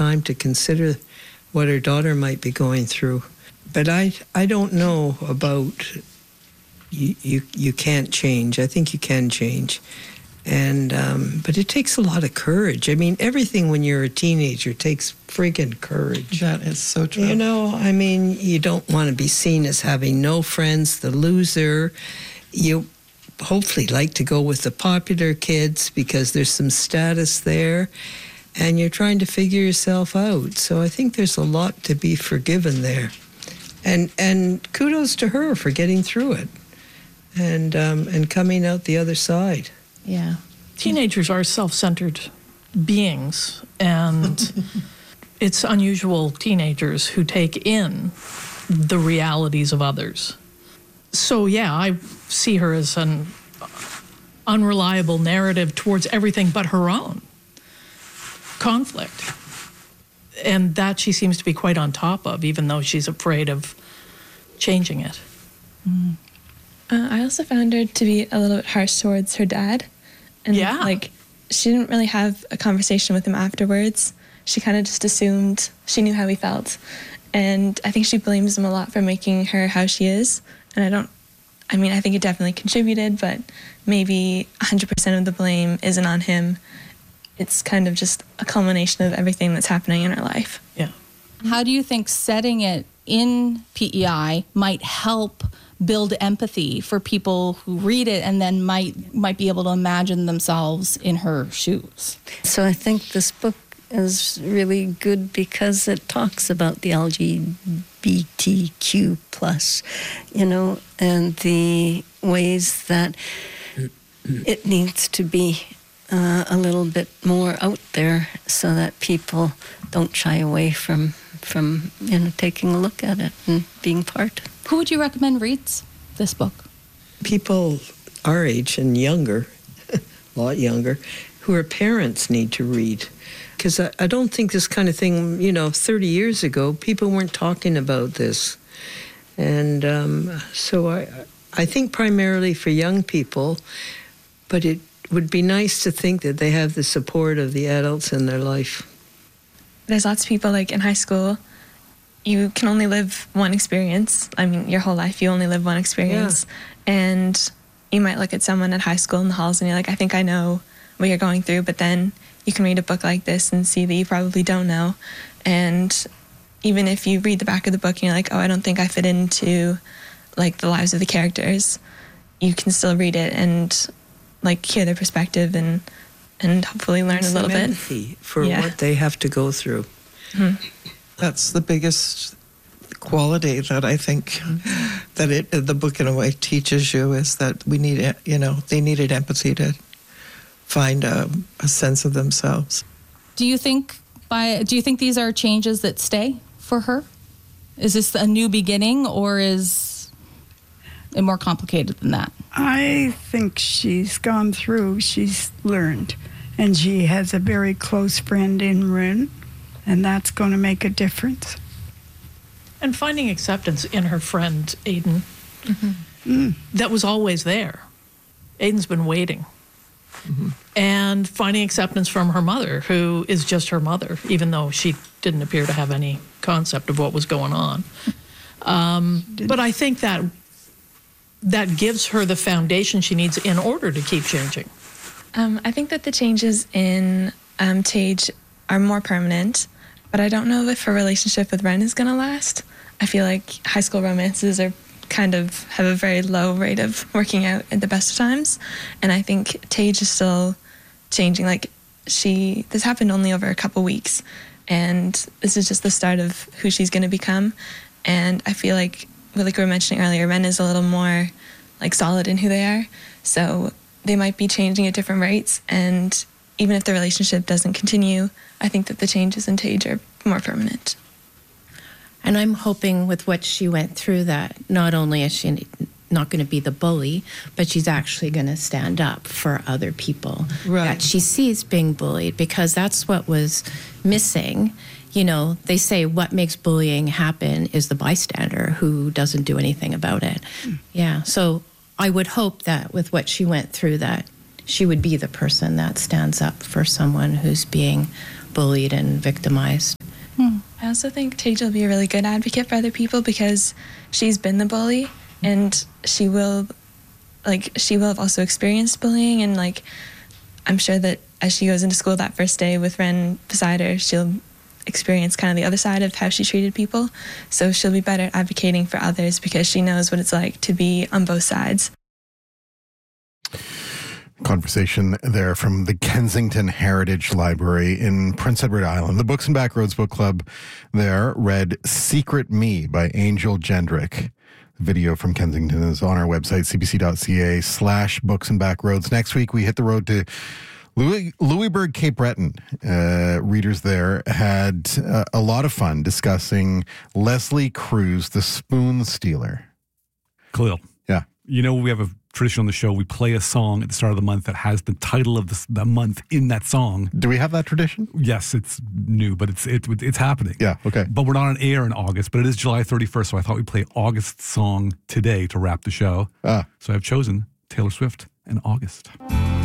time to consider what her daughter might be going through. But I don't know about you can't change. I think you can change. And but it takes a lot of courage. I mean, everything when you're a teenager takes friggin' courage. That is so true. You know, I mean, you don't want to be seen as having no friends, the loser. You hopefully like to go with the popular kids because there's some status there, and you're trying to figure yourself out. So I think there's a lot to be forgiven there. And kudos to her for getting through it and coming out the other side. Yeah. Teenagers are self-centered beings, and it's unusual teenagers who take in the realities of others. So, yeah, I see her as an unreliable narrative towards everything but her own conflict. And that she seems to be quite on top of, even though she's afraid of changing it. I also found her to be a little bit harsh towards her dad. And like, she didn't really have a conversation with him afterwards. She kind of just assumed she knew how he felt. And I think she blames him a lot for making her how she is. And I think it definitely contributed, but maybe 100% of the blame isn't on him. It's kind of just a culmination of everything that's happening in her life. Yeah. How do you think setting it in PEI might help build empathy for people who read it and then might be able to imagine themselves in her shoes? So I think this book is really good because it talks about the LGBTQ plus, and the ways that it needs to be a little bit more out there so that people don't shy away from taking a look at it and being part. Who would you recommend reads this book? People our age and younger, a lot younger, who are parents need to read. Because I don't think this kind of thing, 30 years ago, people weren't talking about this. And so I think primarily for young people, but it would be nice to think that they have the support of the adults in their life. There's lots of people, like in high school, you can only live one experience. I mean, your whole life, you only live one experience. Yeah. And you might look at someone at high school in the halls and you're like, I think I know what you're going through. But then you can read a book like this and see that you probably don't know. And even if you read the back of the book and you're like, oh, I don't think I fit into like the lives of the characters, you can still read it and like hear their perspective and hopefully learn a little bit. Empathy for what they have to go through. Mm-hmm. That's the biggest quality that I think that the book in a way teaches you, is that we need, they needed empathy to find a sense of themselves. Do you think these are changes that stay for her? Is this a new beginning, or is it more complicated than that? I think she's gone through, she's learned, and she has a very close friend in Rune, and that's going to make a difference. And finding acceptance in her friend, Aiden, that was always there. Aiden's been waiting. Mm-hmm. And finding acceptance from her mother, who is just her mother, even though she didn't appear to have any concept of what was going on. But I think that gives her the foundation she needs in order to keep changing. I think that the changes in Tage are more permanent, but I don't know if her relationship with Ren is going to last. I feel like high school romances have a very low rate of working out at the best of times, and I think Tage is still changing. Like, this happened only over a couple weeks, and this is just the start of who she's going to become. And I feel like we were mentioning earlier, Ren is a little more like solid in who they are, so they might be changing at different rates, and even if the relationship doesn't continue, I think that the changes in Tage are more permanent. And I'm hoping with what she went through that not only is she not going to be the bully, but she's actually going to stand up for other people that she sees being bullied, because that's what was missing. They say what makes bullying happen is the bystander who doesn't do anything about it. Yeah, so I would hope that with what she went through, that she would be the person that stands up for someone who's being bullied and victimized. I also think Tage will be a really good advocate for other people because she's been the bully, and she will have also experienced bullying, and like I'm sure that as she goes into school that first day with Ren beside her, she'll experience kind of the other side of how she treated people. So she'll be better at advocating for others because she knows what it's like to be on both sides. Conversation there from the Kensington Heritage Library in Prince Edward Island. The Books and Backroads Book Club there read Secret Me by Angel Jendrick. Video from Kensington is on our website, cbc.ca/books and backroads. Next week, we hit the road to Louisburg, Cape Breton. Readers there had a lot of fun discussing Leslie Cruz, the Spoon Stealer. Khalil. Yeah. You know, we have a tradition on the show. We play a song at the start of the month that has the title of the month in that song. Do we have that tradition? Yes, it's new, but it's happening. Yeah, okay. But we're not on air in August, but it is July 31st, so I thought we'd play August's song today to wrap the show. So I've chosen Taylor Swift and August.